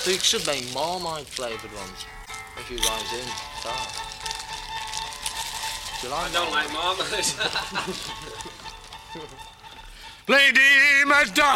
We should make Marmite flavoured ones. If you guys in, start. Do you like I don't like marmalade. Lady Madonna!